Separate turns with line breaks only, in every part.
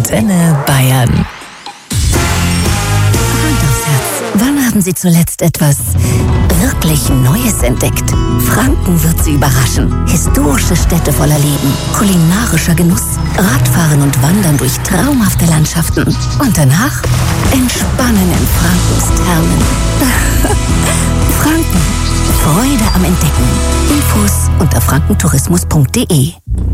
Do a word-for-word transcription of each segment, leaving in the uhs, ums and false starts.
Antenne Bayern. Hand aufs Herz. Wann haben Sie zuletzt etwas wirklich Neues entdeckt? Franken wird Sie überraschen. Historische Städte voller Leben, kulinarischer Genuss, Radfahren und Wandern durch traumhafte Landschaften. Und danach entspannen in Frankens Thermen. Franken. Freude am Entdecken. Infos unter frankentourismus punkt de.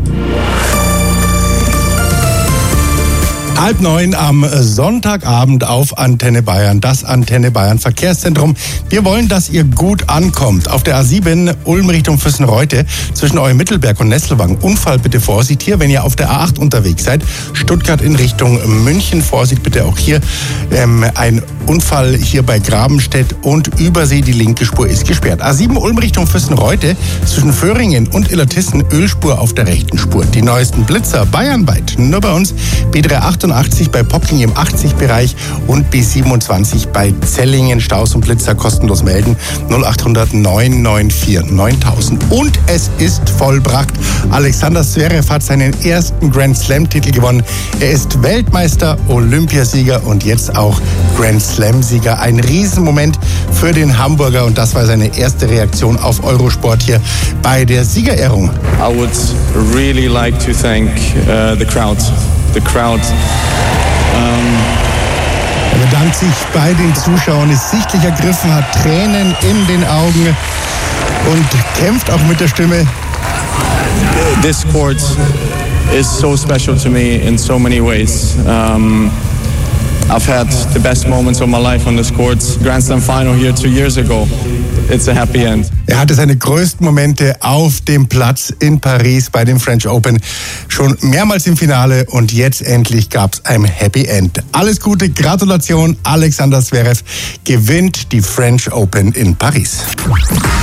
Halb neun am Sonntagabend auf Antenne Bayern, das Antenne Bayern Verkehrszentrum. Wir wollen, dass ihr gut ankommt. Auf der A sieben Ulm Richtung Füssen-Reute zwischen Eumittelberg und Nesselwang. Unfall, bitte Vorsicht hier, wenn ihr auf der A acht unterwegs seid. Stuttgart in Richtung München, Vorsicht bitte auch hier. Ähm, ein Unfall hier bei Grabenstedt und Übersee, die linke Spur ist gesperrt. A sieben Ulm Richtung Füssen-Reute zwischen Föhringen und Illertissen, Ölspur auf der rechten Spur. Die neuesten Blitzer bayernweit, nur bei uns. B dreihundertachtundachtzig bei Poppling im achtzig-Bereich und B siebenundzwanzig bei Zellingen. Staus und Blitzer kostenlos melden. null acht hundert neun neun vier neuntausend. Und es ist vollbracht. Alexander Zverev hat seinen ersten Grand Slam-Titel gewonnen. Er ist Weltmeister, Olympiasieger und jetzt auch Grand Slam-Sieger. Ein Riesenmoment für den Hamburger und das war seine erste Reaktion auf Eurosport hier bei der Siegerehrung.
I would really like to thank uh, the crowd. The crowd. Um
Er bedankt sich bei den Zuschauern, ist sichtlich ergriffen, hat Tränen in den Augen und kämpft auch mit der Stimme.
This court is so special to me in so many ways. Um, I've had the best moments of my life on this court. Grand Slam final here two years ago. It's a happy end.
Er hatte seine größten Momente auf dem Platz in Paris bei dem French Open. Schon mehrmals im Finale und jetzt endlich gab es ein Happy End. Alles Gute, Gratulation. Alexander Zverev gewinnt die French Open in Paris.